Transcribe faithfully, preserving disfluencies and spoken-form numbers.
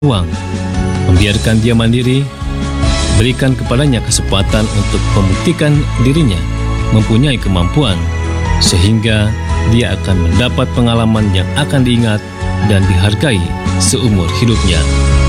uang. Membiarkan dia mandiri, berikan kepadanya kesempatan untuk membuktikan dirinya mempunyai kemampuan, sehingga dia akan mendapat pengalaman yang akan diingat dan dihargai seumur hidupnya.